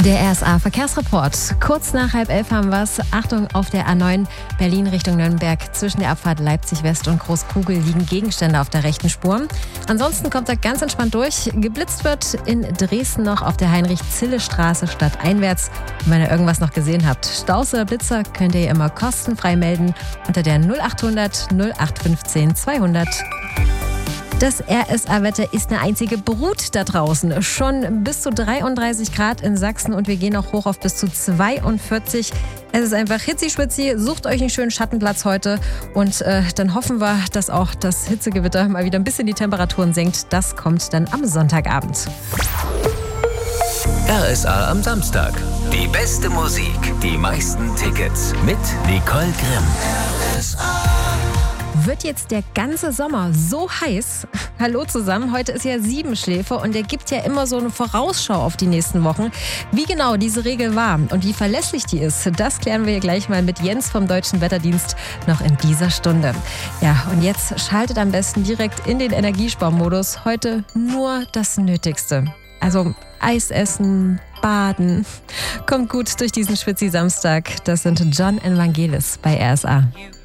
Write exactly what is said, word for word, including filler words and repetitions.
Der R S A-Verkehrsreport. Kurz nach halb elf haben wir es. Achtung, auf der A neun Berlin Richtung Nürnberg. Zwischen der Abfahrt Leipzig West und Großkugel liegen Gegenstände auf der rechten Spur. Ansonsten kommt er ganz entspannt durch. Geblitzt wird in Dresden noch auf der Heinrich-Zille-Straße stadteinwärts. Und wenn ihr irgendwas noch gesehen habt, Staus oder Blitzer, könnt ihr immer kostenfrei melden unter der null achthundert null acht fünfzehn zweihundert. Das R S A-Wetter ist eine einzige Brut da draußen. Schon bis zu dreiunddreißig Grad in Sachsen und wir gehen noch hoch auf bis zu zweiundvierzig. Es ist einfach hitzi-schwitzi. Sucht euch einen schönen Schattenplatz heute und äh, dann hoffen wir, dass auch das Hitzegewitter mal wieder ein bisschen die Temperaturen senkt. Das kommt dann am Sonntagabend. R S A am Samstag. Die beste Musik, die meisten Tickets mit Nicole Grimm. R S A. Wird jetzt der ganze Sommer so heiß? Hallo zusammen, heute ist ja Siebenschläfer und der gibt ja immer so eine Vorausschau auf die nächsten Wochen. Wie genau diese Regel war und wie verlässlich die ist, das klären wir gleich mal mit Jens vom Deutschen Wetterdienst noch in dieser Stunde. Ja, und jetzt schaltet am besten direkt in den Energiesparmodus. Heute nur das Nötigste. Also Eis essen, baden. Kommt gut durch diesen Schwitzi-Samstag. Das sind John Evangelis bei R S A.